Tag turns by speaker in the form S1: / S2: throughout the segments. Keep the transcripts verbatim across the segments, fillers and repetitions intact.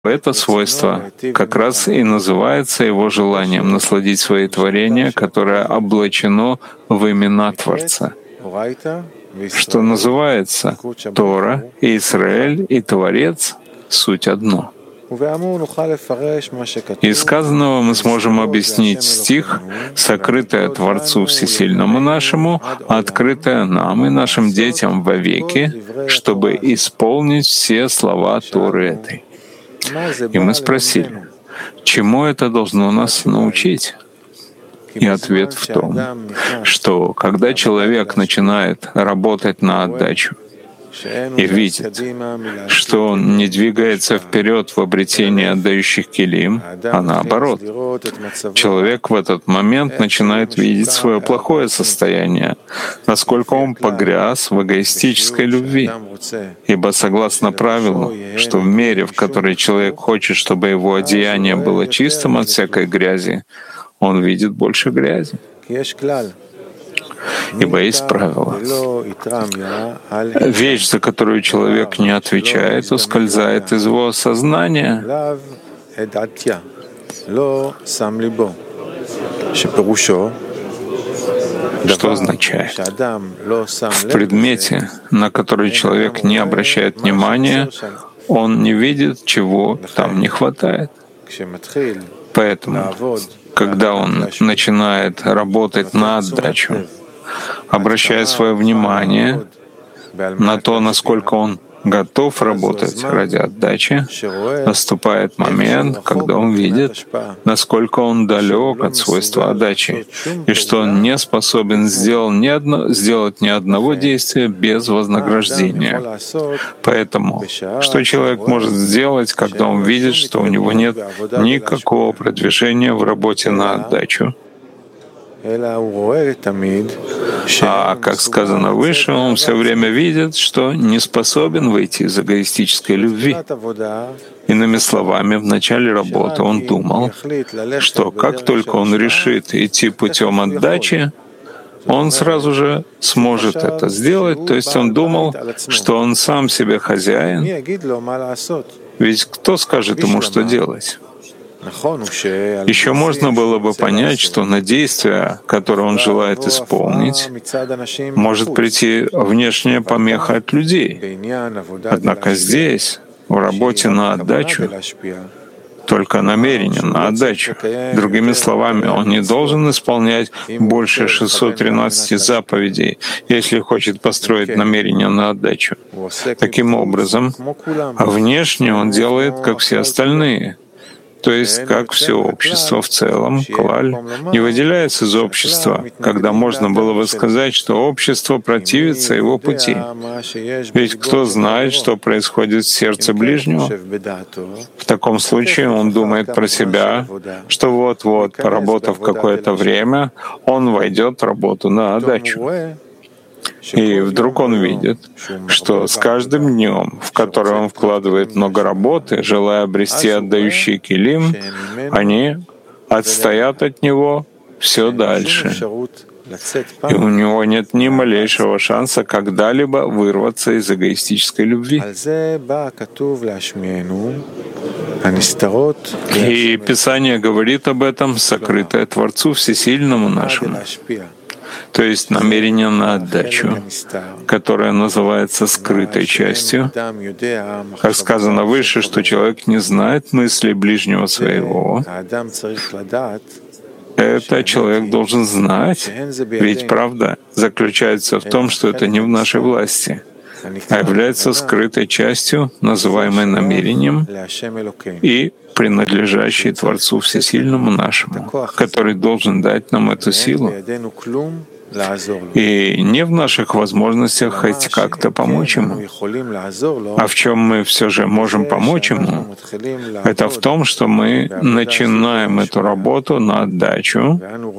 S1: Это свойство как раз и называется его желанием насладить свои творения, которое облачено в имена Творца, что называется Тора, и Израиль, и Творец — суть одно. Из сказанного мы сможем объяснить стих, сокрытое Творцу Всесильному нашему, открытое нам и нашим детям вовеки, чтобы исполнить все слова Торы этой. И мы спросили, чему это должно нас научить? И ответ в том, что когда человек начинает работать на отдачу и видит, что он не двигается вперед в обретении отдающих килим, а наоборот, человек в этот момент начинает видеть свое плохое состояние, насколько он погряз в эгоистической любви. Ибо согласно правилу, что в мере, в которой человек хочет, чтобы его одеяние было чистым от всякой грязи, он видит больше грязи. Ибо есть правило. Вещь, за которую человек не отвечает, ускользает из его сознания. Что означает? В предмете, на который человек не обращает внимания, он не видит, чего там не хватает. Поэтому, когда он начинает работать на отдачу, обращая свое внимание на то, насколько он готов работать ради отдачи, наступает момент, когда он видит, насколько он далек от свойства отдачи, и что он не способен сделать ни, одно, сделать ни одного действия без вознаграждения. Поэтому, что человек может сделать, когда он видит, что у него нет никакого продвижения в работе на отдачу? А, как сказано выше, он все время видит, что не способен выйти из эгоистической любви. Иными словами, в начале работы он думал, что как только он решит идти путем отдачи, он сразу же сможет это сделать. То есть он думал, что он сам себе хозяин, ведь кто скажет ему, что делать? Еще можно было бы понять, что на действие, которое он желает исполнить, может прийти внешняя помеха от людей. Однако здесь, в работе на отдачу, только намерение на отдачу. Другими словами, он не должен исполнять больше шестисот тринадцати заповедей, если хочет построить намерение на отдачу. Таким образом, внешне он делает, как все остальные, то есть как все общество в целом, клаль, не выделяется из общества, когда можно было бы сказать, что общество противится его пути. Ведь кто знает, что происходит в сердце ближнего? В таком случае он думает про себя, что вот-вот, поработав какое-то время, он войдет в работу на отдачу. И вдруг он видит, что с каждым днем, в который он вкладывает много работы, желая обрести отдающие килим, они отстоят от него все дальше. И у него нет ни малейшего шанса когда-либо вырваться из эгоистической любви. И Писание говорит об этом, сокрытое Творцу Всесильному нашему. То есть намерение на отдачу, которое называется скрытой частью. Как сказано выше, что человек не знает мыслей ближнего своего. Это человек должен знать, ведь правда заключается в том, что это не в нашей власти, а является скрытой частью, называемой намерением, и принадлежащей Творцу Всесильному нашему, который должен дать нам эту силу. И не в наших возможностях хоть как-то помочь ему. А в чем мы все же можем помочь ему? Это в том, что мы начинаем эту работу на отдачу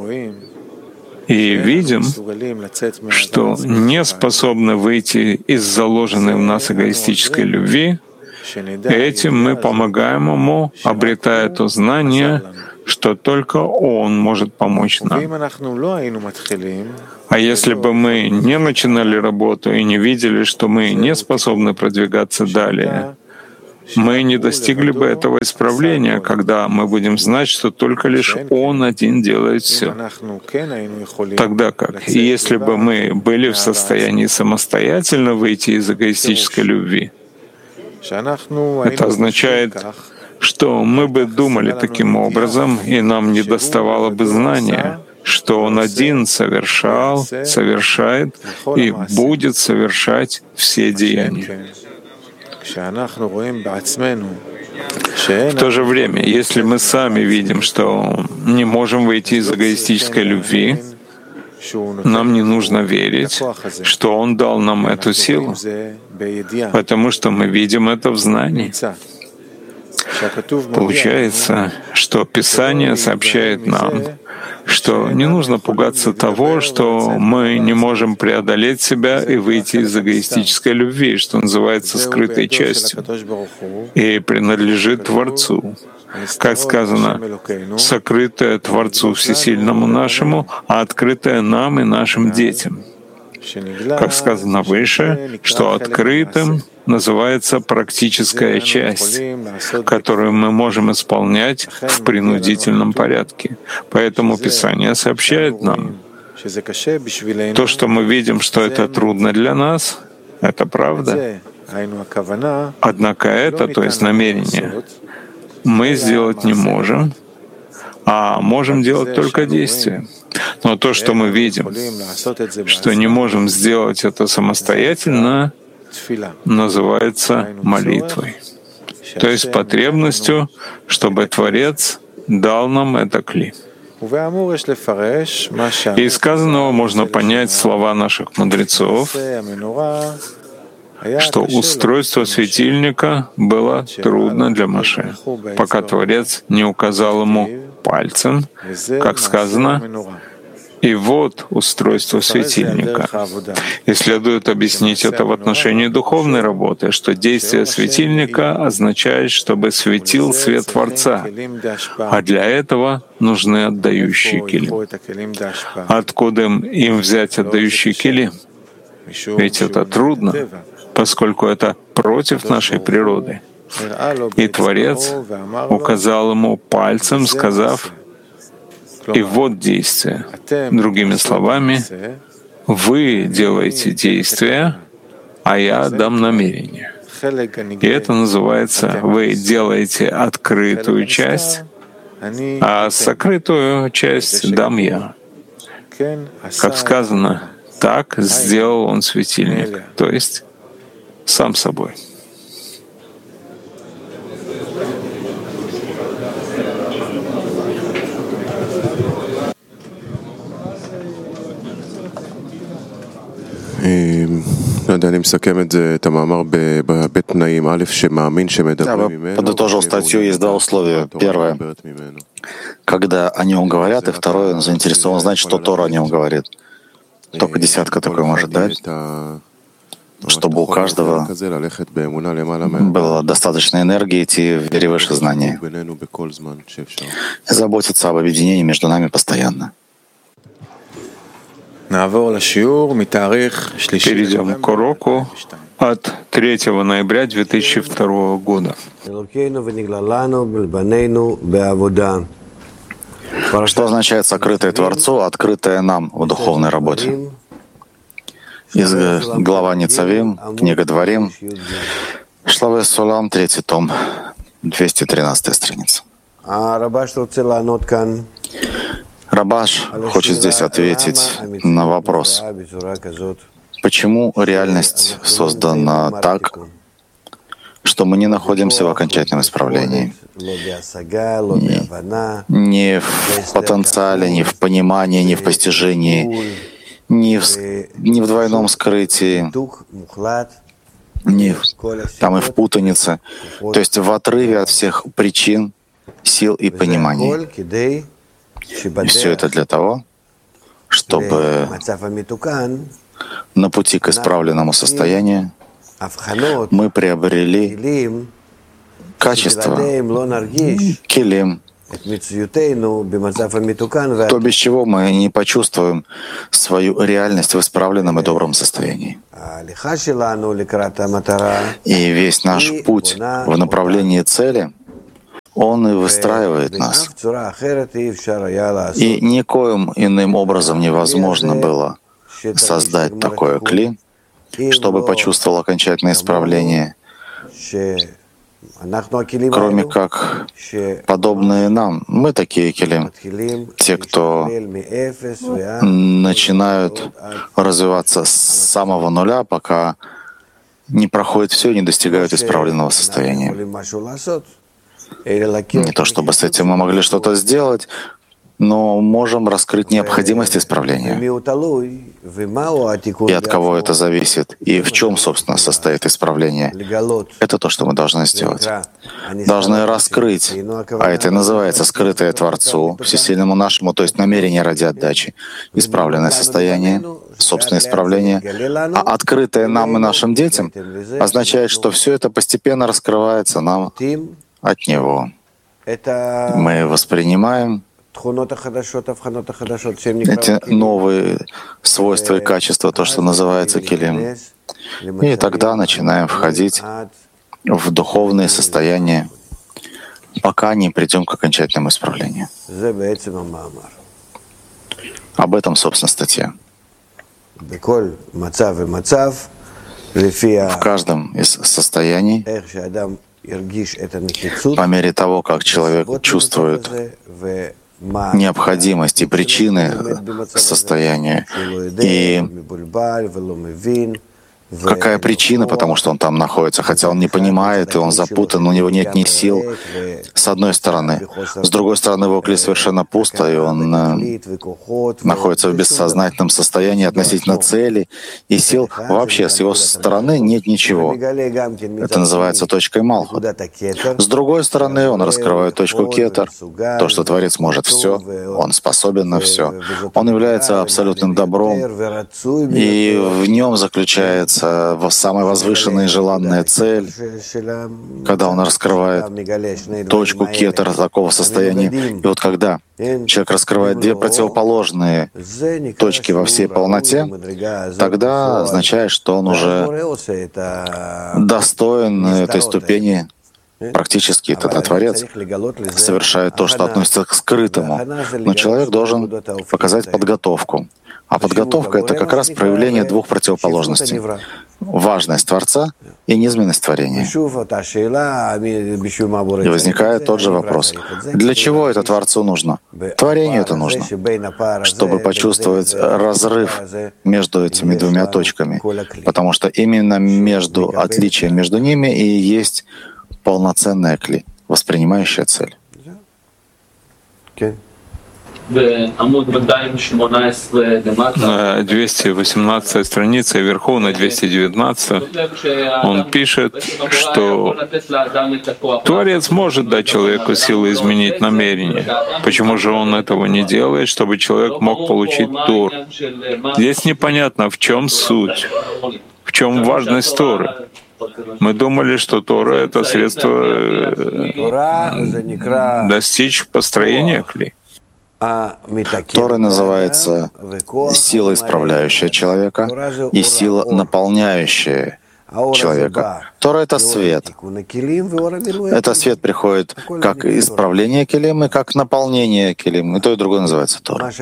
S1: и видим, что не способны выйти из заложенной в нас эгоистической любви. Этим мы помогаем ему, обретая то знание, что только Он может помочь нам. А если бы мы не начинали работу и не видели, что мы не способны продвигаться далее, мы не достигли бы этого исправления, когда мы будем знать, что только лишь Он один делает все. Тогда как, если бы мы были в состоянии самостоятельно выйти из эгоистической любви, это означает, что мы бы думали таким образом, и нам не доставало бы знания, что Он один совершал, совершает и будет совершать все деяния. В то же время, если мы сами видим, что не можем выйти из эгоистической любви, нам не нужно верить, что Он дал нам эту силу, потому что мы видим это в знании. Получается, что Писание сообщает нам, что не нужно пугаться того, что мы не можем преодолеть себя и выйти из эгоистической любви, что называется скрытой частью, и принадлежит Творцу. Как сказано, сокрытое Творцу Всесильному нашему, а открытое нам и нашим детям. Как сказано выше, что открытым называется практическая часть, которую мы можем исполнять в принудительном порядке. Поэтому Писание сообщает нам, то, что мы видим, что это трудно для нас, это правда. Однако это, то есть намерение, мы сделать не можем, а можем делать только действия. Но то, что мы видим, что не можем сделать это самостоятельно, называется молитвой, то есть потребностью, чтобы Творец дал нам это кли. И из сказанного можно понять слова наших мудрецов, что устройство светильника было трудно для Моше, пока Творец не указал ему пальцем, как сказано, «И вот устройство светильника». И следует объяснить это в отношении духовной работы, что действие светильника означает, чтобы светил свет Творца, а для этого нужны отдающие кили. Откуда им взять отдающие кили? Ведь это трудно, поскольку это против нашей природы. И Творец указал ему пальцем, сказав, «И вот действие». Другими словами, вы делаете действия, а я дам намерение. И это называется, вы делаете открытую часть, а сокрытую часть дам я. Как сказано, так сделал он светильник, то есть сам собой.
S2: Я бы подытожил статью, есть два условия. Первое, когда о нем говорят, и второе, заинтересован знать, что Тора о нем говорит. Только десятка такой может дать, чтобы у каждого было достаточно энергии идти в вере выше знания и заботиться об объединении между нами постоянно.
S1: Перейдем к уроку от третьего ноября две тысячи второго года.
S2: Что означает сокрытое Творцу, открытое нам в духовной работе? Из глава Ницавим, книга Дворим, Шлаве Сулам, третий том, двести тринадцатая страница. Рабаш хочет здесь ответить на вопрос, почему реальность создана так, что мы не находимся в окончательном исправлении, ни в потенциале, ни в понимании, ни в постижении, ни в, ни в двойном скрытии, ни в, там и в путанице, то есть в отрыве от всех причин, сил и пониманий. И все это для того, чтобы на пути к исправленному состоянию мы приобрели качество, килим, то, без чего мы не почувствуем свою реальность в исправленном и добром состоянии. И весь наш путь в направлении цели, он и выстраивает нас. И никоим иным образом невозможно было создать такое кли, чтобы почувствовал окончательное исправление, кроме как подобные нам. Мы такие келим, те, кто начинают развиваться с самого нуля, пока не проходит все и не достигают исправленного состояния. Не то чтобы с этим мы могли что-то сделать, но можем раскрыть необходимость исправления. И от кого это зависит, и в чем, собственно, состоит исправление. Это то, что мы должны сделать. Должны раскрыть, а это и называется скрытое Творцу, всесильному нашему, то есть намерение ради отдачи, исправленное состояние, собственное исправление. А открытое нам и нашим детям означает, что все это постепенно раскрывается нам от Него. Мы воспринимаем эти новые свойства и качества, то, что называется келим. И тогда начинаем входить в духовные состояния, пока не придем к окончательному исправлению. Об этом, собственно, статья. В каждом из состояний, по мере того, как человек чувствует необходимость и причины состояния, и какая причина, потому что он там находится, хотя он не понимает, и он запутан, у него нет ни сил, с одной стороны. С другой стороны, его кли совершенно пусто, и он э, находится в бессознательном состоянии относительно цели и сил. Вообще, с его стороны нет ничего. Это называется точкой Малхут. С другой стороны, он раскрывает точку Кетер, то, что Творец может все, он способен на все. Он является абсолютным добром, и в нем заключается самая возвышенная и желанная цель, когда он раскрывает точку кетера такого состояния. И вот когда человек раскрывает две противоположные точки во всей полноте, тогда означает, что он уже достоин этой ступени. Практически тогда Творец совершает то, что относится к скрытому. Но человек должен показать подготовку. А подготовка — это как раз проявление двух противоположностей. Важность Творца и низменность творения. И возникает тот же вопрос. Для чего это Творцу нужно? Творению это нужно, чтобы почувствовать разрыв между этими двумя точками. Потому что именно между отличием между ними и есть полноценная кли, воспринимающая цель.
S1: На двести восемнадцатой странице, вверху на двести девятнадцатой, он пишет, что Творец может дать человеку силу изменить намерение. Почему же он этого не делает, чтобы человек мог получить Тору? Здесь непонятно, в чем суть, в чем важность Торы. Мы думали, что Тора — это средство достичь построения кли.
S2: Тора называется сила, исправляющая человека, и сила, наполняющая человека. Тора — это свет. Это свет приходит как исправление келим и как наполнение келим. И то, и другое называется Тора.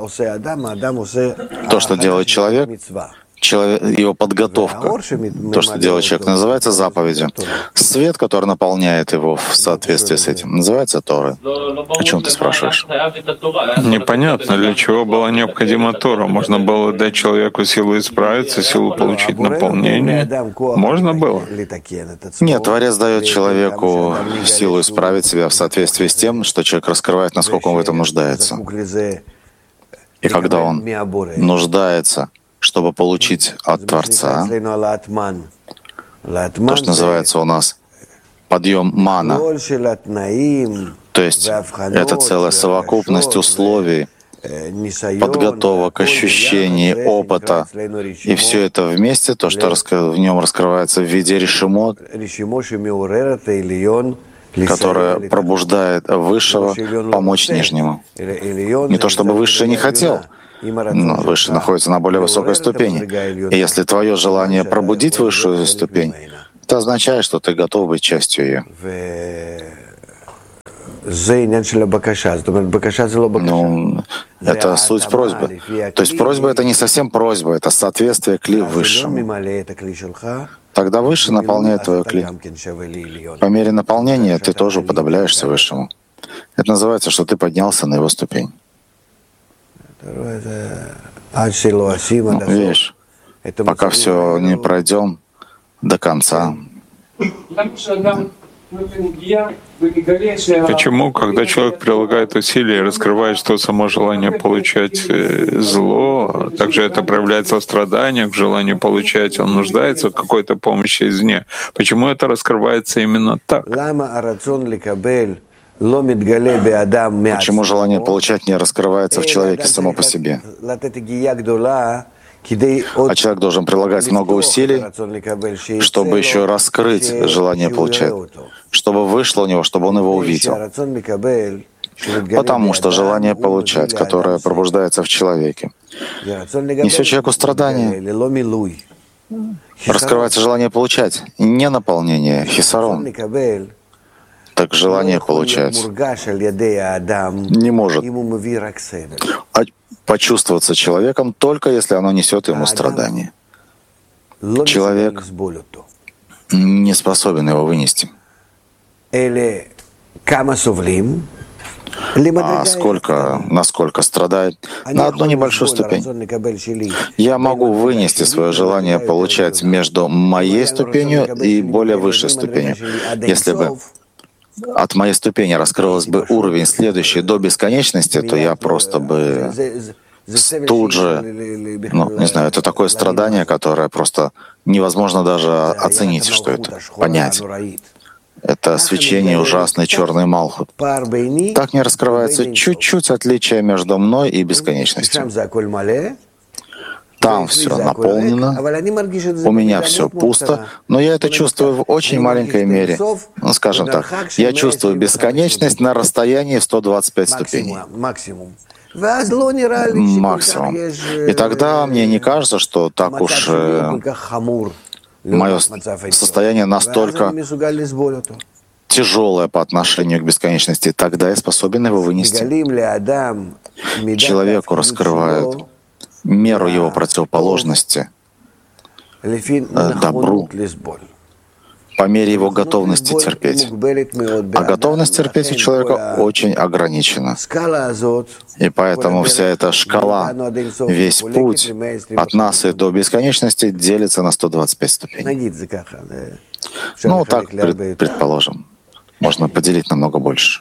S2: То, что делает человек, Человек, его подготовка, то, что делает человек, называется заповедью. Свет, который наполняет его в соответствии с этим, называется Торой. О чем ты спрашиваешь?
S1: Непонятно, для чего была необходима Тора. Можно было дать человеку силу исправиться, силу получить наполнение. Можно было?
S2: Нет, Творец дает человеку силу исправить себя в соответствии с тем, что человек раскрывает, насколько он в этом нуждается. И когда он нуждается, чтобы получить от Творца, то, что называется у нас подъем мана, то есть это целая совокупность условий, подготовок, ощущений, опыта, и все это вместе, то, что в нем раскрывается в виде решимот, которое пробуждает Высшего помочь Нижнему. Не то чтобы Высший не хотел, но Высший находится на более высокой ступени. И если твое желание пробудить высшую ступень, это означает, что ты готов быть частью ее. Ну, это суть просьбы. То есть просьба — это не совсем просьба, это соответствие кли Высшему. Тогда Высший наполняет твое кли. По мере наполнения ты тоже уподобляешься Высшему. Это называется, что ты поднялся на его ступень. Ну, видишь, пока все не пройдем до конца.
S1: Почему, когда человек прилагает усилия и раскрывает, что само желание получать зло, также это проявляется в страданиях, в желании получать, он нуждается в какой-то помощи извне? Почему это раскрывается именно так?
S2: Почему желание получать не раскрывается в человеке само по себе? А человек должен прилагать много усилий, чтобы еще раскрыть желание получать, чтобы вышло у него, чтобы он его увидел. Потому что желание получать, которое пробуждается в человеке, несет человеку страдания. Раскрывается желание получать, не наполнение, хисарон. Так желание получать не может почувствоваться человеком, только если оно несет ему страдания. Человек не способен его вынести. А сколько, насколько страдает? На одну небольшую ступень. Я могу вынести свое желание получать между моей ступенью и более высшей ступенью. Если бы от моей ступени раскрылся бы уровень следующий до бесконечности, то я просто бы тут же, ну, не знаю, это такое страдание, которое просто невозможно даже оценить, что это, понять. Это свечение ужасной черной Малхут. Так не раскрывается чуть-чуть отличие между мной и бесконечностью. Там все наполнено, у меня все пусто, но я это чувствую в очень маленькой мере. Ну, скажем так, я чувствую бесконечность на расстоянии в сто двадцать пять ступеней. Максимум. И тогда мне не кажется, что так уж э, мое состояние настолько тяжелое по отношению к бесконечности. Тогда я способен его вынести. Человеку раскрывают меру его противоположности добру по мере его готовности терпеть. А готовность терпеть у человека очень ограничена. И поэтому вся эта шкала, весь путь от нас и до бесконечности делится на сто двадцать пять ступеней. Ну, так пред, предположим. Можно поделить намного больше.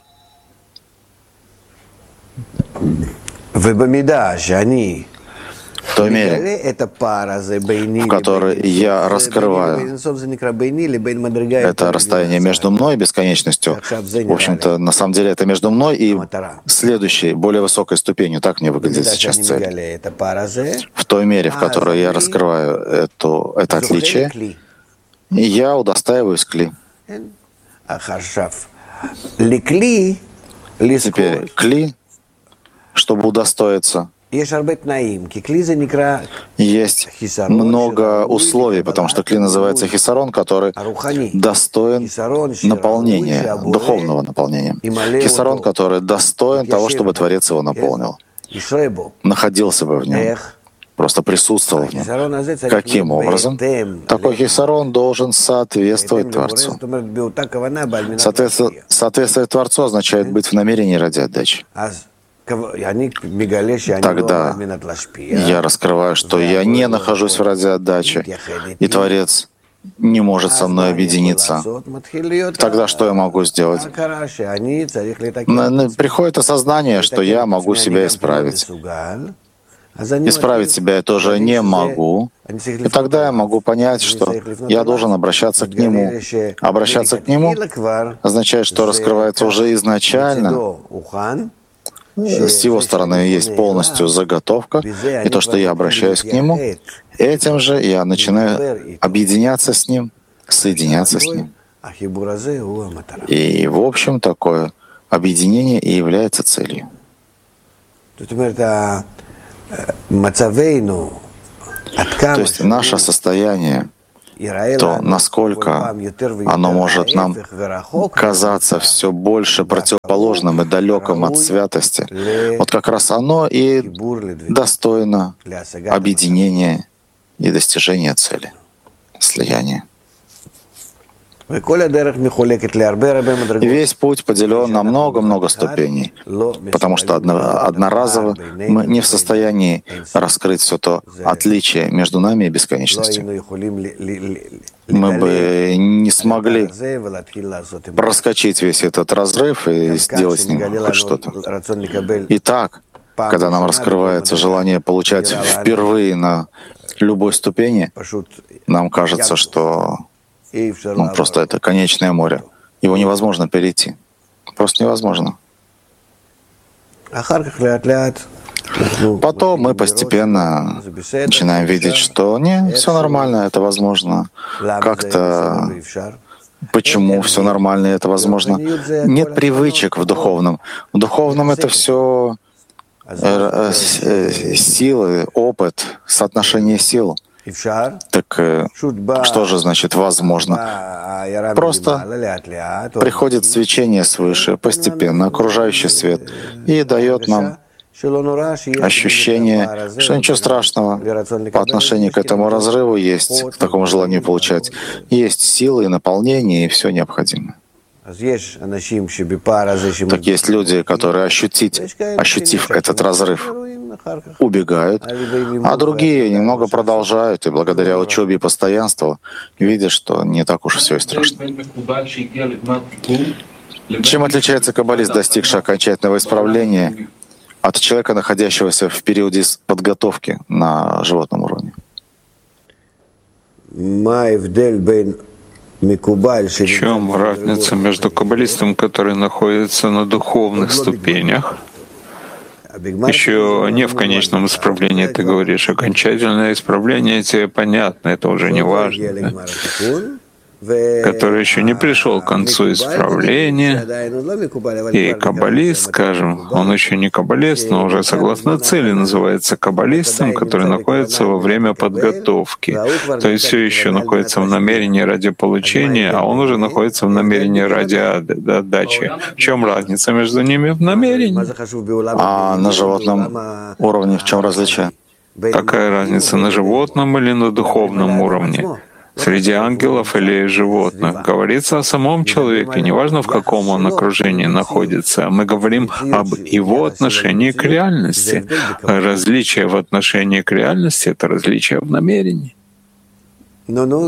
S2: В той мере, в которой я раскрываю это расстояние между мной и бесконечностью, в общем-то, на самом деле это между мной и следующей, более высокой ступенью. Так мне выглядит сейчас цель. В той мере, в которой я раскрываю эту, это отличие, я удостаиваюсь кли. Теперь кли, чтобы удостоиться, есть много условий, потому что кли называется хисарон, который достоин наполнения, духовного наполнения. Хисарон, который достоин того, чтобы Творец его наполнил, находился бы в нем, просто присутствовал в нем. Каким образом? Такой хисарон должен соответствовать Творцу. Соответствие, соответствие Творцу означает быть в намерении ради отдачи. Тогда я раскрываю, что я не нахожусь в ради отдачи, и Творец не может со мной объединиться. Тогда что я могу сделать? Приходит осознание, что я могу себя исправить. Исправить себя я тоже не могу. И тогда я могу понять, что я должен обращаться к Нему. Обращаться к Нему означает, что раскрывается уже изначально. С его стороны есть полностью заготовка, и то, что я обращаюсь к Нему, этим же я начинаю объединяться с Ним, соединяться с Ним. И, в общем, такое объединение и является целью. То есть наше состояние, то насколько оно может нам казаться все больше противоположным и далеким от святости, вот как раз оно и достойно объединения и достижения цели, слияния. И весь путь поделен на много-много ступеней, потому что одноразово мы не в состоянии раскрыть все то отличие между нами и бесконечностью. Мы бы не смогли проскочить весь этот разрыв и сделать с ним хоть что-то. Итак, когда нам раскрывается желание получать впервые на любой ступени, нам кажется, что ну, просто это конечное море. Его невозможно перейти. Просто невозможно. Потом мы постепенно начинаем видеть, что не, все нормально, это возможно. Как-то почему все нормально, это возможно. Нет привычек в духовном. В духовном это все силы, опыт, соотношение сил. Так что же значит возможно? Просто приходит свечение свыше, постепенно, окружающий свет, и дает нам ощущение, что ничего страшного по отношению к этому разрыву есть, к такому желанию получать. Есть силы и наполнение, и все необходимое. Так есть люди, которые, ощутить, ощутив этот разрыв, убегают, а другие немного продолжают, и благодаря учебе и постоянству видят, что не так уж все и страшно. Чем отличается каббалист, достигший окончательного исправления, от человека, находящегося в периоде подготовки на животном уровне?
S1: В чем разница между каббалистом, который находится на духовных ступенях, еще не в конечном исправлении, ты говоришь, окончательное исправление тебе понятно, это уже не важно, да? Который еще не пришел к концу исправления, и каббалист, скажем, он еще не каббалист, но уже согласно цели называется каббалистом, который находится во время подготовки, то есть все еще находится в намерении ради получения, а он уже находится в намерении ради отдачи. В чем разница между ними? В намерении.
S2: А на животном уровне в чем различие?
S1: Какая разница, на животном или на духовном уровне? Среди ангелов или животных. Говорится о самом человеке, неважно в каком он окружении находится. Мы говорим об его отношении к реальности. Различие в отношении к реальности — это различие в намерении.
S2: Ну,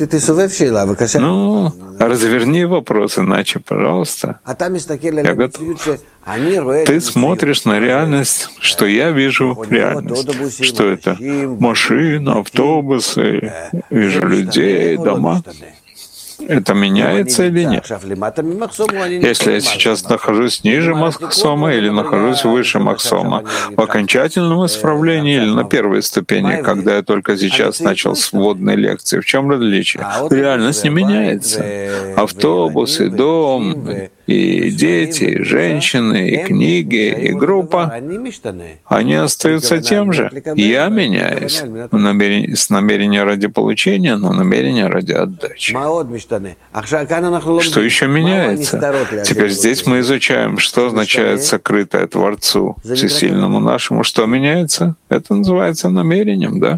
S1: разверни вопрос иначе, пожалуйста. Я готов. Ты смотришь на реальность, что я вижу реальность. Что это? Машина, автобусы, вижу людей, дома. Это меняется или нет? Если я сейчас нахожусь ниже Махсома или нахожусь выше Махсома, в окончательном исправлении или на первой ступени, когда я только сейчас начал с вводной лекции, в чем различие? Реальность не меняется. Автобус и дом, и дети, и женщины, и книги, и группа, они остаются тем же. Я меняюсь с намерения ради получения, но намерение ради отдачи. Что еще меняется? Теперь здесь мы изучаем, что означает сокрытое Творцу, Всесильному нашему. Что меняется? Это называется намерением, да?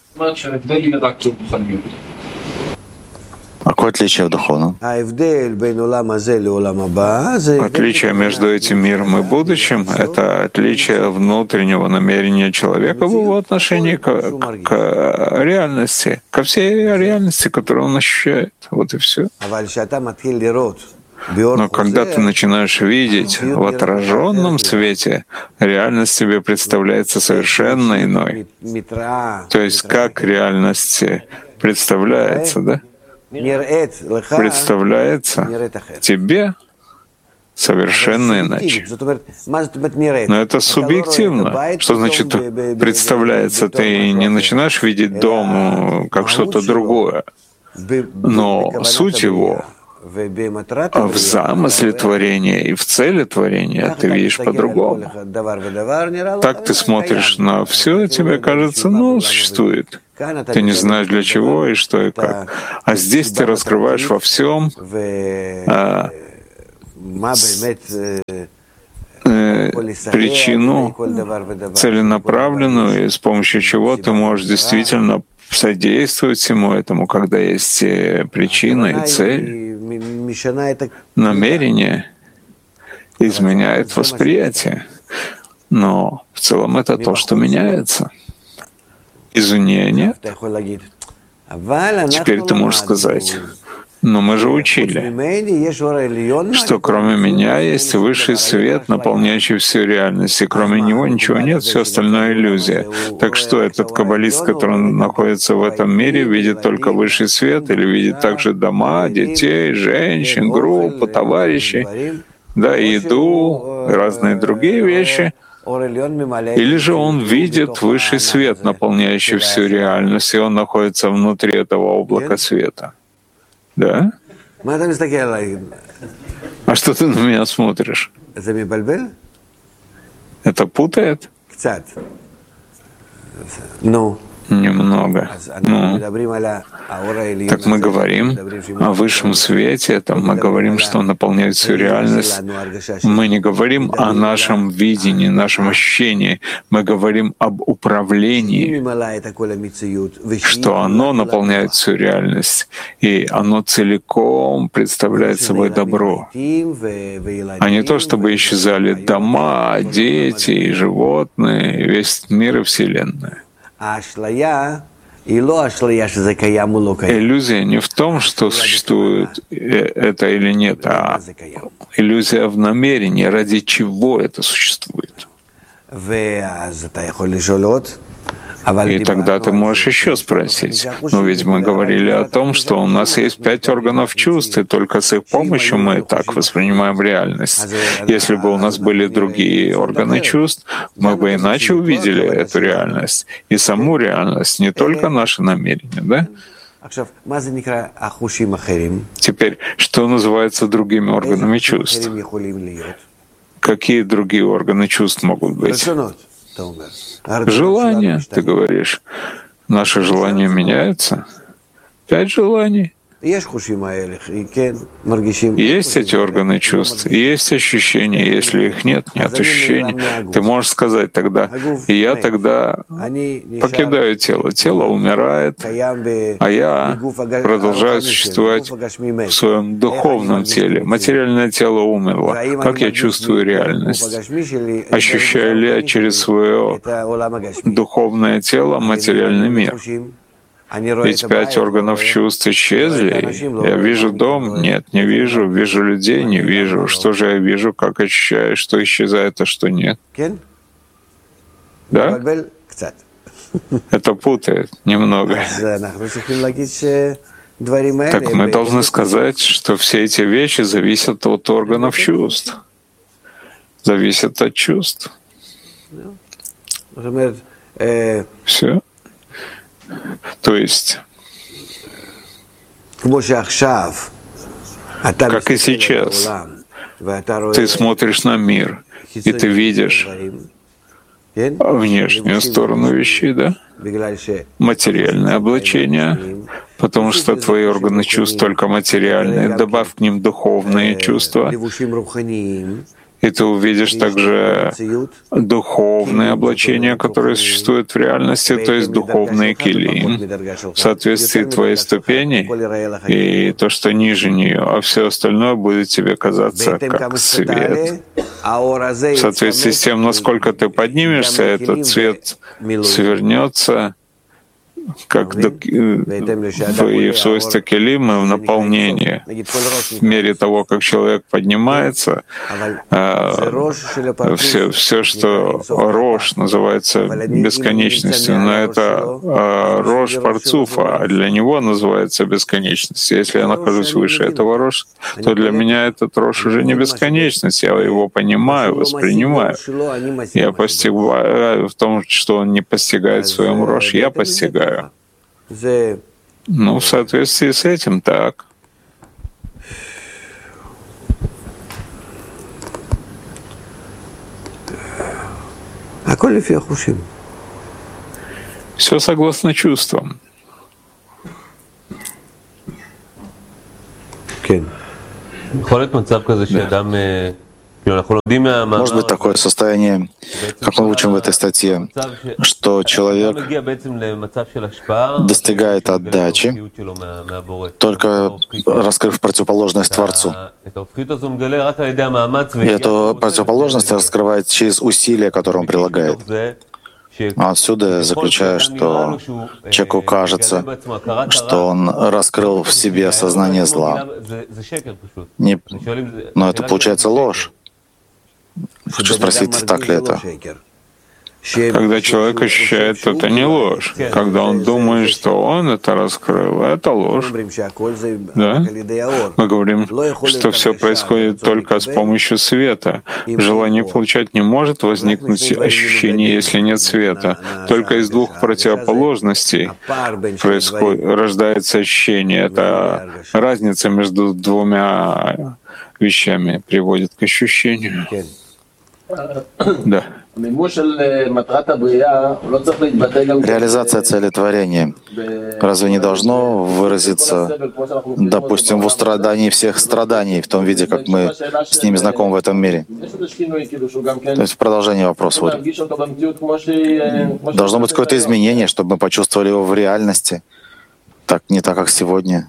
S2: Какое отличие в духовном?
S1: Отличие между этим миром и будущим — это отличие внутреннего намерения человека в его отношении к, к реальности, ко всей реальности, которую он ощущает. Вот и все. Но когда ты начинаешь видеть в отраженном свете, реальность тебе представляется совершенно иной. То есть как реальность представляется, да? Представляется тебе совершенно иначе. Но это субъективно. Что значит представляется? Ты не начинаешь видеть дом как что-то другое. Но суть его А в замысле творения и в цели творения ты видишь по-другому. Так ты смотришь на все, тебе кажется, ну, существует. Ты не знаешь для чего и что и как. А здесь ты раскрываешь во всем а, э, причину целенаправленную, и с помощью чего ты можешь действительно содействовать всему этому, когда есть причина и цель. Намерение изменяет восприятие, но в целом это то, что меняется. Извне нет. Теперь ты можешь сказать, но мы же учили, что кроме меня есть высший свет, наполняющий всю реальность, и кроме него ничего нет, все остальное иллюзия. Так что этот каббалист, который находится в этом мире, видит только высший свет или видит также дома, детей, женщин, группы, товарищей, да, еду, разные другие вещи? Или же он видит высший свет, наполняющий всю реальность, и он находится внутри этого облака света? Да? А что ты на меня смотришь? Это путает? Немного. Ну, так мы говорим о высшем свете, там мы говорим, что он наполняет всю реальность. Мы не говорим о нашем видении, нашем ощущении. Мы говорим об управлении, что оно наполняет всю реальность, и оно целиком представляет собой добро, а не то, чтобы исчезали дома, дети и животные, весь мир и Вселенная. Иллюзия не в том, что существует это или нет, а иллюзия в намерении, ради чего это существует. И тогда ты можешь еще спросить, ну ведь мы говорили о том, что у нас есть пять органов чувств, и только с их помощью мы так воспринимаем реальность. Если бы у нас были другие органы чувств, мы бы иначе увидели эту реальность, и саму реальность, не только наши намерения, да? Теперь, что называется другими органами чувств? Какие другие органы чувств могут быть? Желания, ты говоришь. Наши желания меняются. Пять желаний. Есть эти органы чувств, есть ощущения. Если их нет, нет ощущений. Ты можешь сказать тогда, и я тогда покидаю тело. Тело умирает, а я продолжаю существовать в своем духовном теле. Материальное тело умерло. Как я чувствую реальность? Ощущаю ли я через свое духовное тело материальный мир? Ведь пять органов чувств исчезли. Я вижу дом? Нет, не вижу. Вижу людей? Не вижу. Что же я вижу? Как ощущаю? Что исчезает, а что нет? Да? Это путает немного. Так мы должны сказать, что все эти вещи зависят от органов чувств. Зависят от чувств. Все. То есть, как и сейчас, ты смотришь на мир, и ты видишь внешнюю сторону вещей, да? Материальное облачение, потому что твои органы чувств только материальные, добавь к ним духовные чувства, и ты увидишь также духовные облачения, которые существуют в реальности, то есть духовные килим, в соответствии твоей ступени и то, что ниже нее, а все остальное будет тебе казаться как свет. В соответствии с тем, насколько ты поднимешься, этот свет свернется, как в, в свойстве келима, в наполнении. В мере того, как человек поднимается, все, все, что рош называется бесконечностью, но это рош парцуфа, а для него называется бесконечность. Если я нахожусь выше этого рош, то для меня этот рош уже не бесконечность, я его понимаю, воспринимаю. Я постигаю в том, что он не постигает в своем рош, я постигаю. Ну, в соответствии с этим, так. Все согласно чувствам.
S2: Может быть такое состояние, как мы учим в этой статье, что человек достигает отдачи, только раскрыв противоположность Творцу. И эту противоположность раскрывает через усилия, которые он прилагает. Отсюда я заключаю, что человеку кажется, что он раскрыл в себе сознание зла. Не... Но это получается ложь. Хочу спросить, так ли это?
S1: Когда человек ощущает, это не ложь. Когда он думает, что он это раскрыл, это ложь. Да? Мы говорим, что все происходит только с помощью света. Желание получать не может возникнуть ощущение, если нет света. Только из двух противоположностей происходит, рождается ощущение. Это разница между двумя вещами приводит к ощущению. Да.
S2: Реализация цели творения разве не должно выразиться, допустим, в устрадании всех страданий, в том виде, как мы с ними знакомы в этом мире? То есть в продолжение вопроса. Вот. Должно быть какое-то изменение, чтобы мы почувствовали его в реальности, так, не так, как сегодня.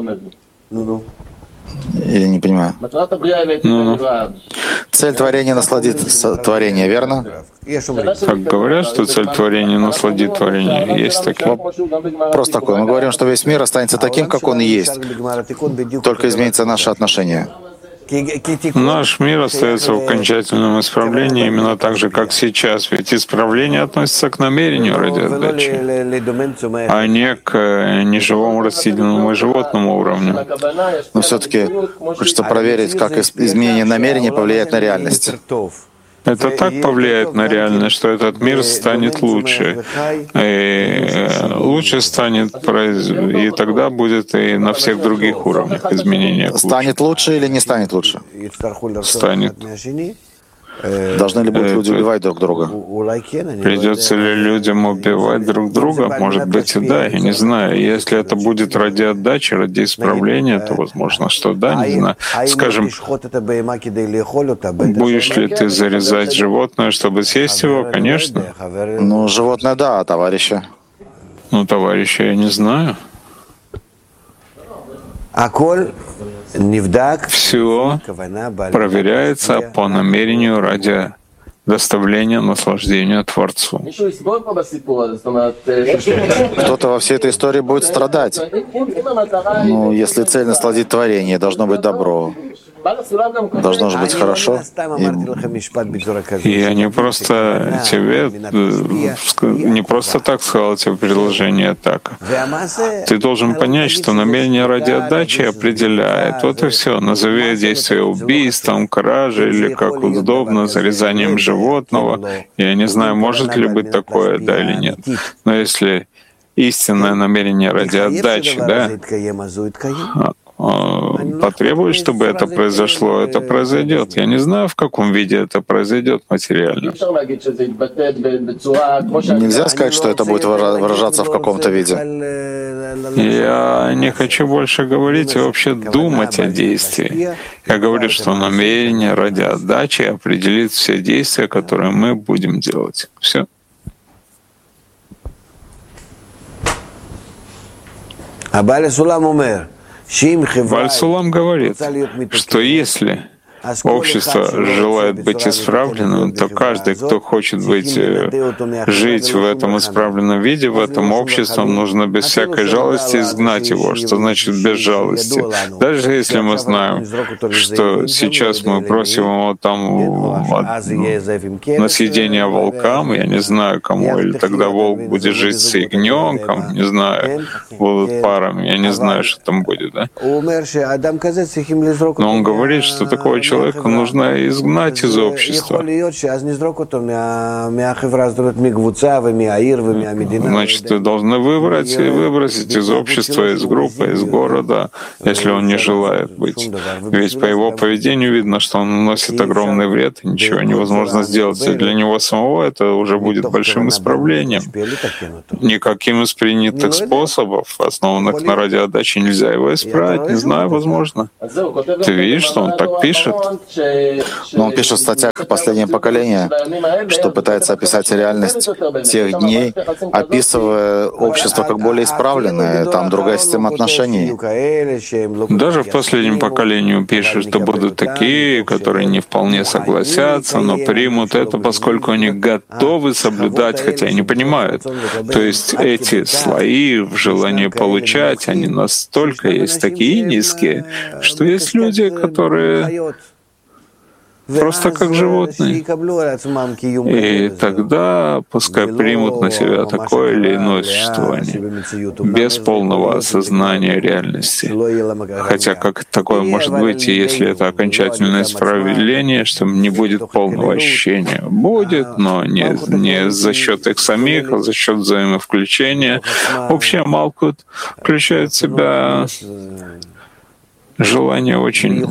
S2: Я не понимаю.
S1: Ну,
S2: цель творения — насладить творение, верно?
S1: Как говорят, что цель творения — насладить творение. Есть такие.
S2: Просто такое. Мы говорим, что весь мир останется таким, как он и есть. Только изменится наше отношение.
S1: Наш мир остается в окончательном исправлении именно так же, как сейчас. Ведь исправление относится к намерению ради отдачи, а не к неживому растительному и животному уровню.
S2: Но все-таки хочется проверить, как изменение намерения повлияет на реальность.
S1: Это так повлияет на реальность, что этот мир станет лучше. И лучше станет, и тогда будет и на всех других уровнях изменения.
S2: Станет лучше или не станет лучше?
S1: Станет.
S2: Должны ли будут люди убивать друг друга?
S1: Придется ли людям убивать друг друга? Может быть и да, я не знаю. Если это будет ради отдачи, ради исправления, то возможно, что да, не знаю. Скажем, будешь ли ты зарезать животное, чтобы съесть его? Конечно.
S2: Ну, животное да, а товарища?
S1: Ну, товарища я не знаю. Все проверяется по намерению ради доставления наслаждения Творцу.
S2: Кто-то во всей этой истории будет страдать. Ну, если цель насладить творение, должно быть добро. Должно же быть хорошо.
S1: И я не просто тебе, не просто так сказал тебе предложение так. Ты должен понять, что намерение ради отдачи определяет. Вот и все. Назови действие убийством, кражей или как удобно, зарезанием животного. Я не знаю, может ли быть такое, да или нет. Но если истинное намерение ради отдачи, да, потребует, чтобы это произошло, это произойдет. Я не знаю, в каком виде это произойдет материально.
S2: Нельзя сказать, что это будет выражаться в каком-то виде.
S1: Я не хочу больше говорить и вообще думать о действии. Я говорю, что намерение ради отдачи определит все действия, которые мы будем делать. Все. Баль-Сулам говорит, что если общество желает быть исправленным, то каждый, кто хочет быть, жить в этом исправленном виде, в этом обществе, нужно без всякой жалости изгнать его. Что значит без жалости? Даже если мы знаем, что сейчас мы просим его там на съедение волкам, я не знаю кому, или тогда волк будет жить с ягненком, не знаю, будут парами, я не знаю, что там будет, да? Но он говорит, что такого человека человека нужно изгнать из общества. Значит, вы должны выбрать и выбросить из общества, из группы, из города, если он не желает быть. Ведь по его поведению видно, что он наносит огромный вред, и ничего невозможно сделать. И для него самого это уже будет большим исправлением. Никаким из принятых способов, основанных на радиоотдаче, нельзя его исправить. Не знаю, возможно. Ты видишь, что он так пишет?
S2: Но он пишет в статьях «Последнее поколение», что пытается описать реальность тех дней, описывая общество как более исправленное, там другая система отношений.
S1: Даже в последнем поколении пишет, что будут такие, которые не вполне согласятся, но примут это, поскольку они готовы соблюдать, хотя и не понимают. То есть эти слои в желании получать, они настолько есть такие низкие, что есть люди, которые просто как животные. И тогда пускай примут на себя такое или иное существование, без полного осознания реальности. Хотя как такое может быть, и если это окончательное исправление, что не будет полного ощущения? Будет, но не, не за счет их самих, а за счет взаимовключения. Общая Малкут включает в себя желания очень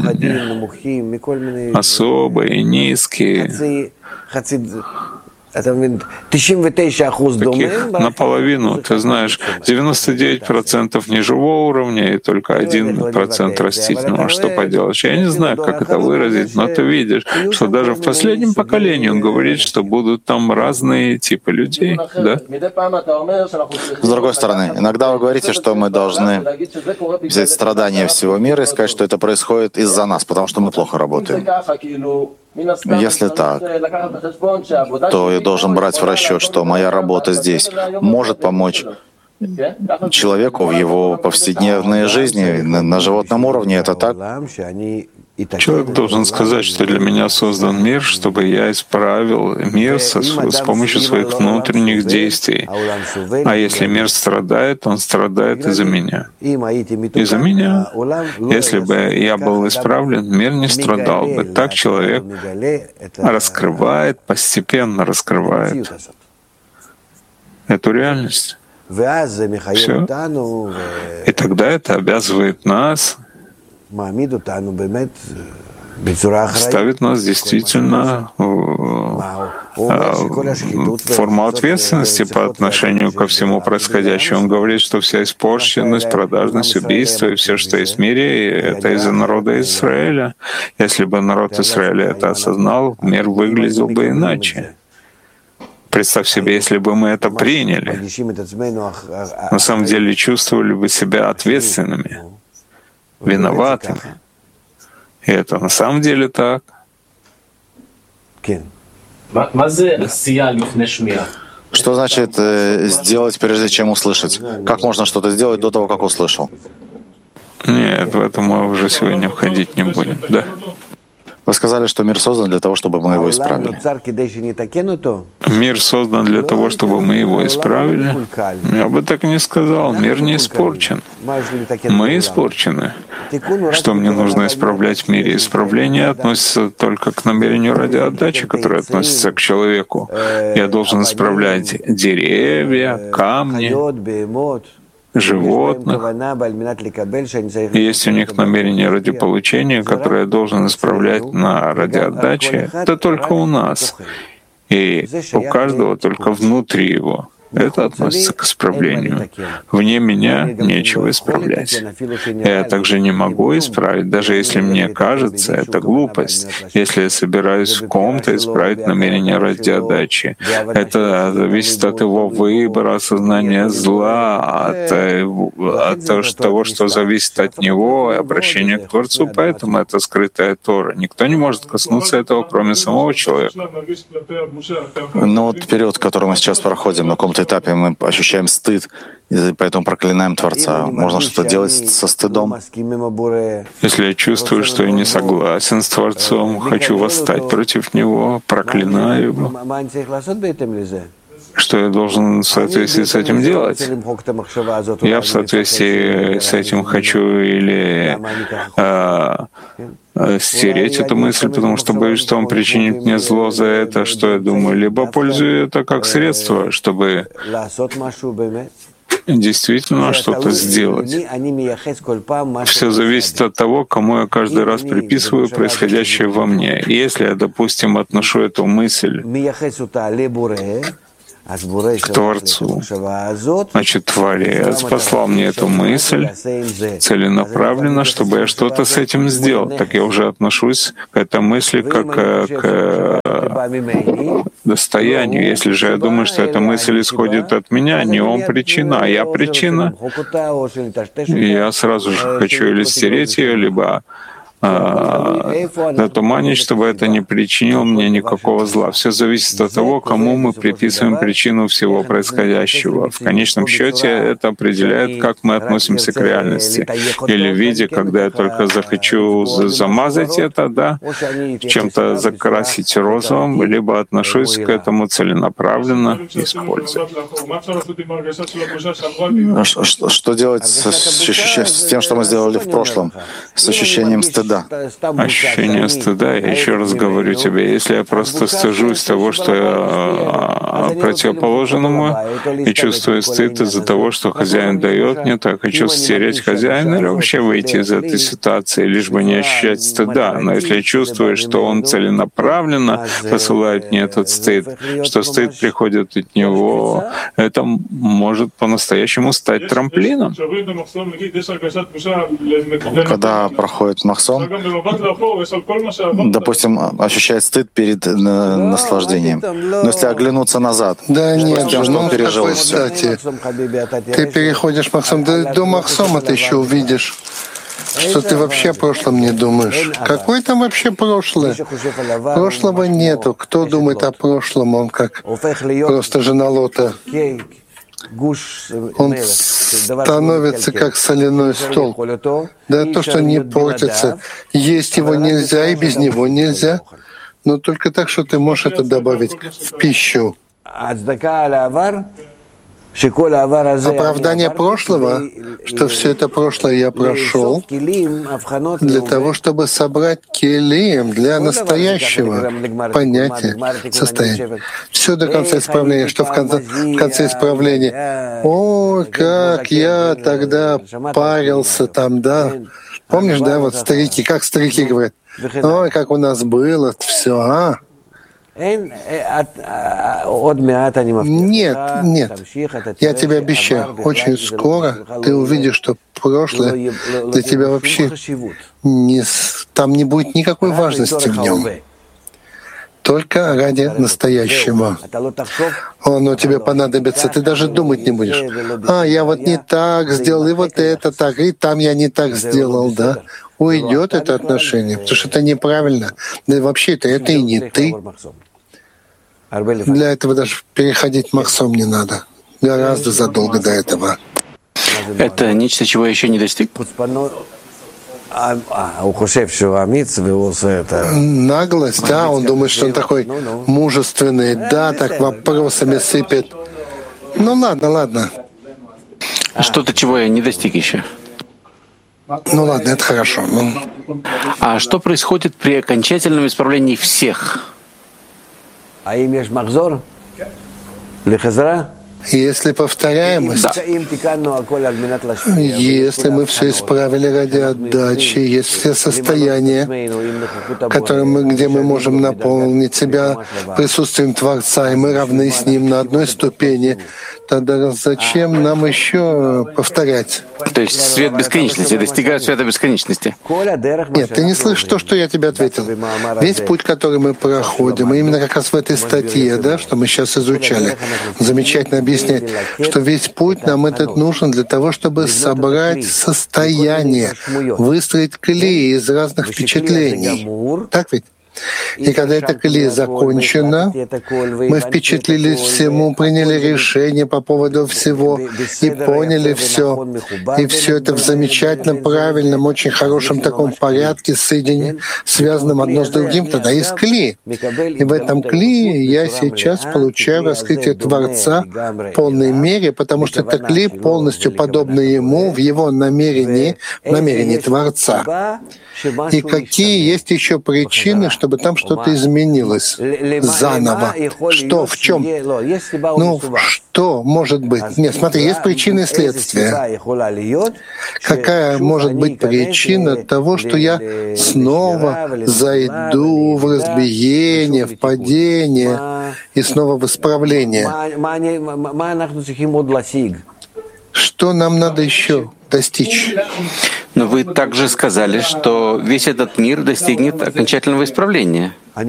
S1: особые, низкие, таких наполовину. Ты знаешь, девяносто девять процентов неживого уровня и только один процент растительного. Что поделаешь? Я не знаю, как это выразить, но ты видишь, что даже в последнем поколении он говорит, что будут там разные типы людей. Да?
S2: С другой стороны, иногда вы говорите, что мы должны взять страдания всего мира и сказать, что это происходит из-за нас, потому что мы плохо работаем. Если так, то я должен брать в расчет, что моя работа здесь может помочь человеку в его повседневной жизни, на, на животном уровне. Это так?
S1: Человек должен сказать, что для меня создан мир, чтобы я исправил мир со, с помощью своих внутренних действий. А если мир страдает, он страдает из-за меня. Из-за меня. Если бы я был исправлен, мир не страдал бы. Так человек раскрывает, постепенно раскрывает эту реальность. Все. И тогда это обязывает нас, ставит нас действительно в форму ответственности по отношению ко всему происходящему. Он говорит, что вся испорченность, продажность, убийство и все, что есть в мире, это из-за народа Израиля. Если бы народ Израиля это осознал, мир выглядел бы иначе. Представь себе, если бы мы это приняли, на самом деле чувствовали бы себя ответственными, виноватыми. И это на самом деле так.
S2: Что значит э, сделать, прежде чем услышать? Как можно что-то сделать до того, как услышал?
S1: Нет, в это мы уже сегодня входить не будем. Да.
S2: Вы сказали, что мир создан для того, чтобы мы его исправили.
S1: Мир создан для того, чтобы мы его исправили. Я бы так не сказал. Мир не испорчен. Мы испорчены. Что мне нужно исправлять в мире? Исправление относится только к намерению радиоотдачи, которое относится к человеку. Я должен исправлять деревья, камни, животных. И есть у них намерение ради получения, которое я должен исправлять на радиоотдаче. Это только у нас. И у каждого только внутри его. Это относится к исправлению. Вне меня нечего исправлять. Я также не могу исправить, даже если мне кажется, это глупость. Если я собираюсь в ком-то исправить намерение радиоотдачи, это зависит от его выбора, осознания зла, от, от того, что зависит от него, и обращения к Творцу. Поэтому это скрытая Тора. Никто не может коснуться этого, кроме самого человека.
S2: Ну вот период, который мы сейчас проходим, на каком-то этапе мы ощущаем стыд, и поэтому проклинаем Творца. Можно что-то делать со стыдом?
S1: Если я чувствую, что я не согласен с Творцом, хочу восстать против Него, проклинаю Его, что я должен в соответствии с этим делать? Я в соответствии с этим хочу или э, стереть эту мысль, потому что боюсь, что он причинит мне зло за это, что я думаю, либо пользую это как средство, чтобы действительно что-то сделать. Все зависит от того, кому я каждый раз приписываю происходящее во мне. И если я, допустим, отношу эту мысль к Творцу, значит, Творец послал мне эту мысль целенаправленно, чтобы я что-то с этим сделал. Так я уже отношусь к этой мысли как к достоянию. Если же я думаю, что эта мысль исходит от меня, не он причина, а я причина, я сразу же хочу или стереть ее, либо затуманить, чтобы это не причинило мне никакого зла. Все зависит от того, кому мы приписываем причину всего происходящего. В конечном счете это определяет, как мы относимся к реальности. Или в виде, когда я только захочу замазать это, да, чем-то закрасить розовым, либо отношусь к этому целенаправленно, используя.
S2: Что, что, что делать с, с тем, что мы сделали в прошлом, с ощущением стыда?
S1: Ощущение стыда, я еще раз говорю тебе, если я просто стыжусь того, что я противоположному, и чувствую стыд из-за того, что хозяин дает мне, то я хочу стереть хозяина или вообще выйти из этой ситуации, лишь бы не ощущать стыда. Но если я чувствую, что он целенаправленно посылает мне этот стыд, что стыд приходит от него, это может по-настоящему стать трамплином.
S2: Когда проходит махсом, допустим, ощущает стыд перед э, наслаждением. Но если оглянуться назад,
S3: да нет,
S2: тем, что
S3: ну,
S2: он пережил,
S3: кстати, ты переходишь махсом, да до махсома ты еще увидишь, что ты вообще о прошлом не думаешь. Какое там вообще прошлое? Прошлого нету. Кто думает о прошлом? Он как просто жена Лота. Он становится как соляной стол. Да, то, что не портится. Есть его нельзя, и без него нельзя. Но только так, что ты можешь это добавить в пищу. Оправдание прошлого, что все это прошлое я прошел, для того, чтобы собрать келим для настоящего понятия, состояния. Все до конца исправления, что в конце, в конце исправления. О, как я тогда парился там, да. Помнишь, да, вот старики, как старики говорят, ой, как у нас было, все, а? Нет, нет. Я тебе обещаю, очень скоро ты увидишь, что прошлое для тебя вообще не, там не будет никакой важности в нем. Только ради настоящего. Оно тебе понадобится, ты даже думать не будешь. А, я вот не так сделал, и вот это так, и там я не так сделал, да. Уйдет это отношение, потому что это неправильно. Да и вообще-то это и не ты. Для этого даже переходить махсом не надо. Гораздо задолго до этого.
S4: Это нечто, чего я еще не достиг?
S3: Наглость, да, он думает, что он такой мужественный, да, так вопросами сыпет. Ну ладно, ладно.
S4: Что-то, чего я не достиг еще.
S3: Ну ладно, это хорошо. Ну.
S4: А что происходит при окончательном исправлении всех?
S3: Если повторяемость,
S4: да.
S3: Если мы все исправили ради отдачи, есть все состояния, которым мы, где мы можем наполнить себя присутствием Творца, и мы равны с Ним на одной ступени, тогда зачем нам еще повторять?
S4: То есть свет бесконечности, достигают света бесконечности.
S3: Нет, ты не слышишь то, что я тебе ответил. Весь путь, который мы проходим, и именно как раз в этой статье, да, что мы сейчас изучали, замечательно объяснять, что весь путь нам этот нужен для того, чтобы собрать состояние, выстроить клей из разных впечатлений. Так ведь? И когда это кли закончено, мы впечатлились всему, приняли решение по поводу всего и поняли все. И все это в замечательном, правильном, очень хорошем таком порядке, соединен, связанном одно с другим, тогда есть кли. И в этом кли я сейчас получаю раскрытие Творца в полной мере, потому что это кли полностью подобно Ему в Его намерении, в намерении Творца. И какие есть еще причины, чтобы там что-то изменилось заново? Что, в чем? Ну, что может быть? Нет, смотри, есть причины и следствия. Какая может быть причина того, что я снова зайду в разбиение, в падение и снова в исправление? Что нам надо еще достичь?
S4: Но вы также сказали, что весь этот мир достигнет окончательного исправления.
S3: Я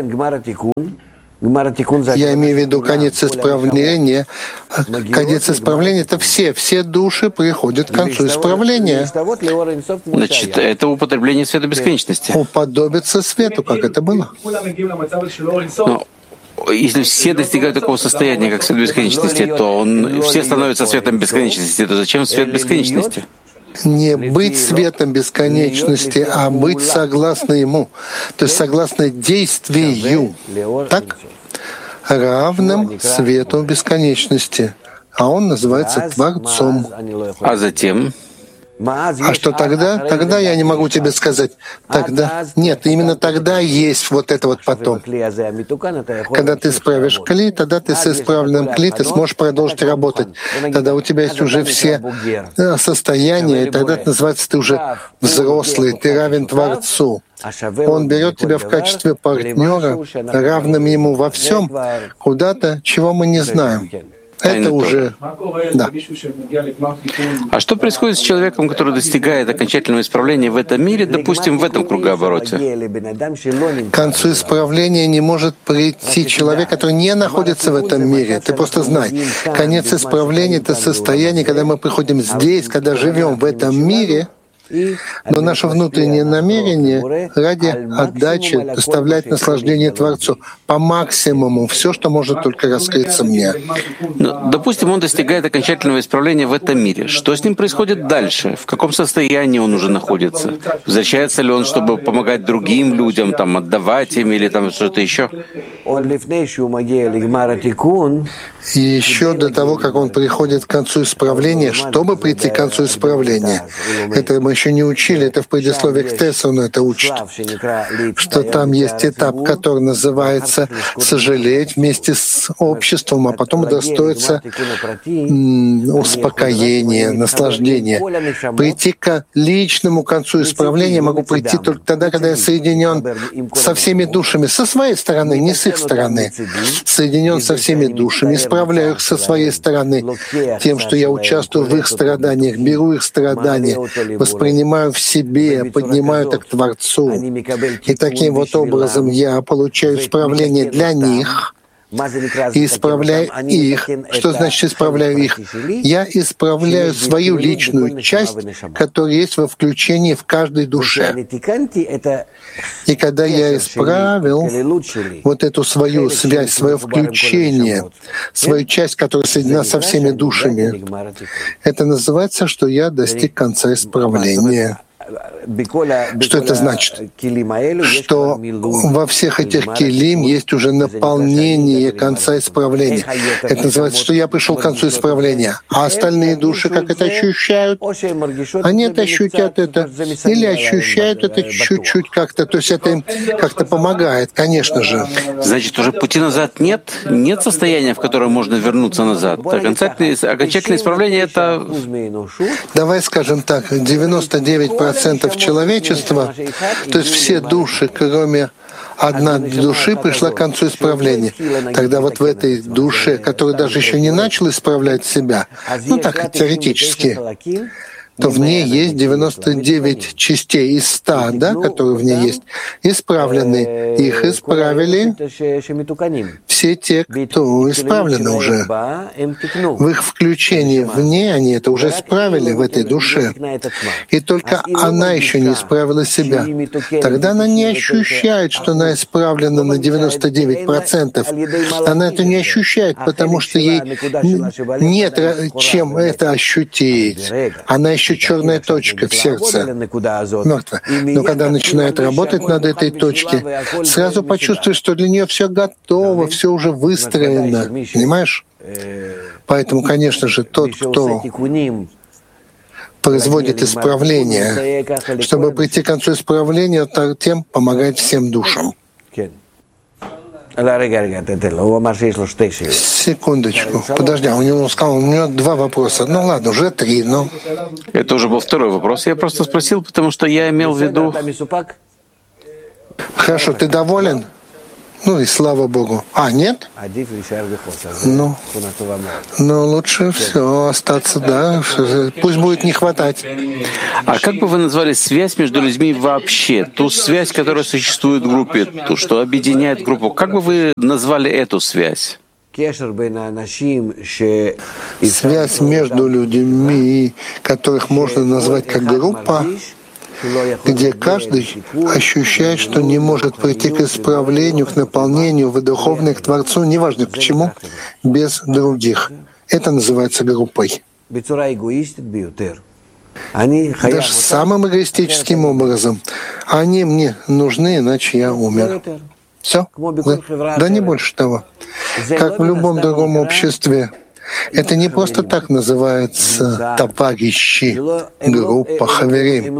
S3: имею в виду конец исправления. Конец исправления — это все, все души приходят к концу исправления.
S4: Значит, это употребление света бесконечности.
S3: Уподобиться свету, как это было.
S4: Но если все достигают такого состояния, как свет бесконечности, то он, все становятся светом бесконечности, то зачем свет бесконечности?
S3: Не быть светом бесконечности, а быть согласно Ему, то есть согласно действию, так? Равным свету бесконечности. А Он называется Творцом.
S4: А затем?
S3: А что тогда? Тогда я не могу тебе сказать. Тогда нет, именно тогда есть вот это вот потом. Когда ты исправишь кли, тогда ты с исправленным кли ты сможешь продолжить работать. Тогда у тебя есть уже все состояния, и тогда это называется, ты уже взрослый, ты равен Творцу. Он берет тебя в качестве партнера, равным ему во всем, куда-то, чего мы не знаем. Это уже, да.
S4: А что происходит с человеком, который достигает окончательного исправления в этом мире, допустим, в этом кругообороте?
S3: К концу исправления не может прийти человек, который не находится в этом мире. Ты просто знай, конец исправления — это состояние, когда мы приходим здесь, когда живем в этом мире, но наше внутреннее намерение ради отдачи доставлять наслаждение Творцу по максимуму, все, что может только раскрыться мне.
S4: Но, допустим, он достигает окончательного исправления в этом мире. Что с ним происходит дальше? В каком состоянии он уже находится? Возвращается ли он, чтобы помогать другим людям, там, отдавать им или там что-то еще?
S3: И еще до того, как он приходит к концу исправления, чтобы прийти к концу исправления, это мы еще не учили, это в предисловии к Тессу, он это учит, что там есть этап, который называется «сожалеть вместе с обществом», а потом удостоиться успокоения, наслаждения. Прийти к личному концу исправления могу прийти только тогда, когда я соединен со всеми душами, со своей стороны, не с их стороны, соединен со всеми душами, исправляю их со своей стороны тем, что я участвую в их страданиях, беру их страдания, воспринимаю в себе, поднимаю это к Творцу. И таким вот образом я получаю исправление для них, и исправляю их. Что значит исправляю их? Я исправляю свою личную часть, которая есть во включении в каждой душе. И когда я исправил вот эту свою связь, свое включение, свою часть, которая соединена со всеми душами, это называется, что я достиг конца исправления. Что это значит? Что во всех этих келим есть уже наполнение конца исправления. Это называется, что я пришел к концу исправления. А остальные души как это ощущают? Они это ощутят это. Или ощущают это чуть-чуть как-то. То есть это им как-то помогает, конечно же.
S4: Значит, уже пути назад нет? Нет состояния, в котором можно вернуться назад? Окончательное, окончательное исправление — это...
S3: Давай скажем так, девяносто девять процентов человечества, то есть все души, кроме одной души, пришла к концу исправления. Тогда вот в этой душе, которая даже еще не начала исправлять себя, ну так теоретически, то в ней есть девяносто девять частей из ста, да, которые в ней есть, исправлены. Их исправили все те, кто исправлены уже. В их включении вне они это уже исправили в этой душе. И только она еще не исправила себя. Тогда она не ощущает, что она исправлена на девяносто девять процентов. Она это не ощущает, потому что ей нет чем это ощутить. Она еще черная точка в сердце, мертвая. Но когда начинает работать над этой точкой, сразу почувствуешь, что для нее все готово, все уже выстроено. Понимаешь? Поэтому, конечно же, тот, кто производит исправление, чтобы прийти к концу исправления, тем помогает всем душам. Секундочку. Подожди, а у него сказал, у него два вопроса. Ну ладно, уже три, но...
S4: Это уже был второй вопрос. Я просто спросил, потому что я имел в виду...
S3: Хорошо, ты доволен? Ну и слава Богу. А, нет? Ну, ну лучше все остаться, да. Пусть будет не хватать.
S4: А как бы вы назвали связь между людьми вообще? Ту связь, которая существует в группе, ту, что объединяет группу. Как бы вы назвали эту связь?
S3: Связь между людьми, которых можно назвать как группа, где каждый ощущает, что не может прийти к исправлению, к наполнению, в духовное, к Творцу, неважно к чему, без других. Это называется группой. Даже самым эгоистическим образом. Они мне нужны, иначе я умер. Все? Да, да не больше того. Как в любом другом обществе. Это не просто так называется товарищи, группа, хаверим.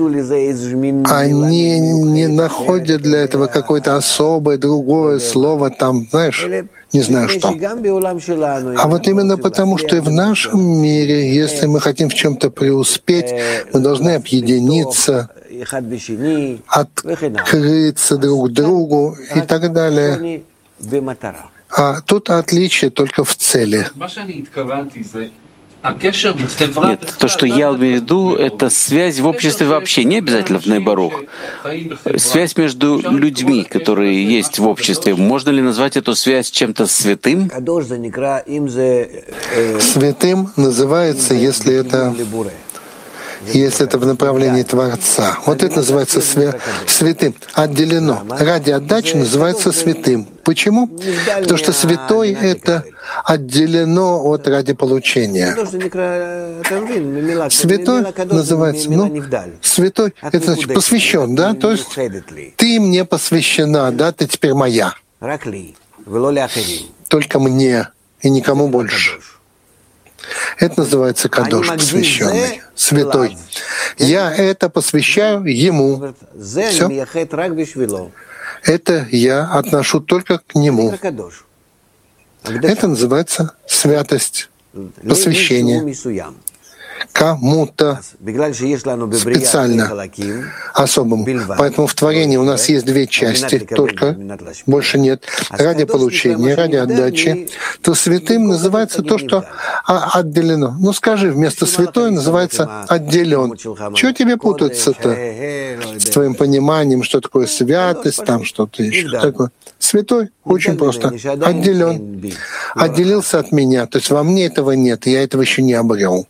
S3: Они не находят для этого какое-то особое другое слово, там, знаешь, не знаю что. А вот именно потому, что и в нашем мире, если мы хотим в чем-то преуспеть, мы должны объединиться, открыться друг другу и так далее. А тут отличие только в цели.
S4: Нет, то, что я имею в виду, это связь в обществе вообще, не обязательно в Нейбарух. Связь между людьми, которые есть в обществе. Можно ли назвать эту связь чем-то святым?
S3: Святым называется, если это... если это в направлении Творца. Вот это называется свя- святым. Отделено. Ради отдачи называется святым. Почему? Потому что святой — это отделено от ради получения. Святой называется, ну, святой — это значит посвящен, да? То есть ты мне посвящена, да? Ты теперь моя. Только мне и никому больше. Это называется кадош, посвященный, святой. Я это посвящаю ему. Все. Это я отношу только к нему. Это называется святость, посвящение кому-то специально, особому. Поэтому в творении у нас есть две части, только больше нет. Ради получения, ради отдачи. То святым называется то, что отделено. Ну скажи, вместо святой называется отделен. Чего тебе путаться-то с твоим пониманием, что такое святость, там что-то еще такое? Святой очень просто. Отделен. Отделился от меня. То есть во мне этого нет, и я этого еще не обрел.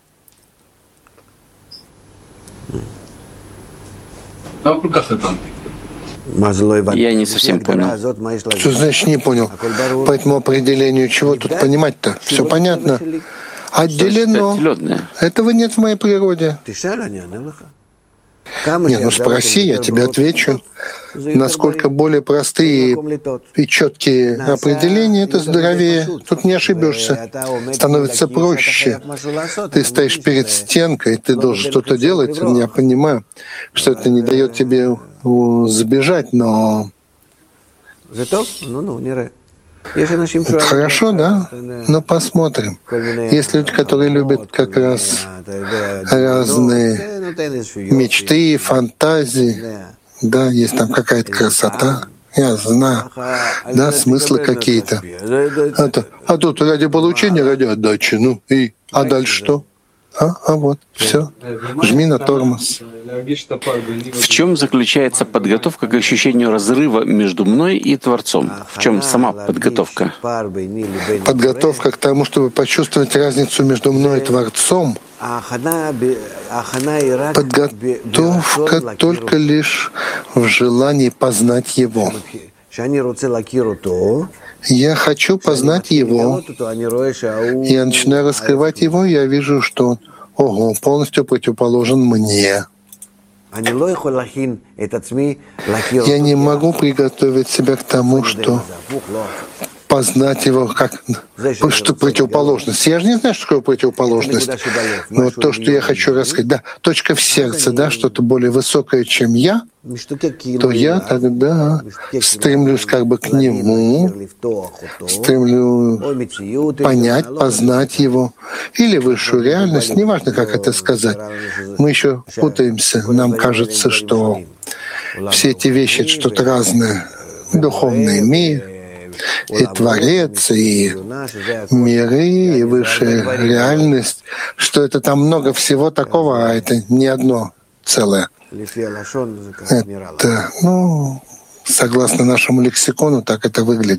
S4: Я не совсем понял.
S3: Что значит не понял? По этому определению чего тут понимать-то? Все понятно. Отделено. Этого нет в моей природе. Не, ну спроси, я тебе отвечу. Насколько более простые и четкие определения, это здоровее. Тут не ошибешься. Становится проще. Ты стоишь перед стенкой, ты должен что-то делать. Я понимаю, что это не дает тебе сбежать, но... Это хорошо, да? Ну, посмотрим. Есть люди, которые любят как раз разные мечты, фантазии. Да, есть там какая-то красота. Я знаю. Да, смыслы какие-то. А, то, а тут ради получения, ради отдачи. Ну, и, а дальше что? А, а вот, все. Жми на тормоз.
S4: В чем заключается подготовка к ощущению разрыва между мной и Творцом? В чем сама подготовка?
S3: Подготовка к тому, чтобы почувствовать разницу между мной и Творцом. Подготовка только лишь в желании познать Его. Я хочу познать Его. Я начинаю раскрывать Его, я вижу, что он, ого, полностью противоположен мне. Я не могу приготовить себя к тому, что познать его как что противоположность. Я же не знаю, что такое противоположность. Но вот то, что я хочу рассказать, да, точка в сердце, да, что-то более высокое, чем я, то я тогда стремлюсь как бы к нему, стремлюсь понять, познать его, или высшую реальность, неважно, как это сказать. Мы еще путаемся, нам кажется, что все эти вещи — это что-то разное, духовный мир, и Творец, и миры, и высшая реальность, что это там много всего такого, а это не одно целое. Это, ну, согласно нашему лексикону, так это выглядит.